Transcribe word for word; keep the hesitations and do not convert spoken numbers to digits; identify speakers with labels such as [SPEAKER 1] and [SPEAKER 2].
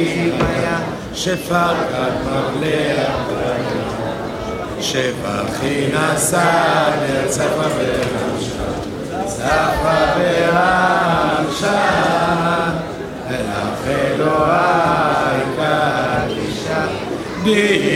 [SPEAKER 1] היה שפרקת מבלע שברכי נסע לצפה ברמשה צפה ברמשה ולאף אלוהי קדישה